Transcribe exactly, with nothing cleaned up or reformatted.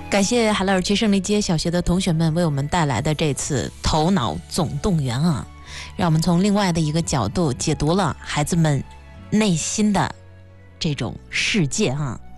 感谢海拉尔区胜利街小学的同学们为我们带来的这次头脑总动员啊，让我们从另外的一个角度解读了孩子们内心的这种世界啊。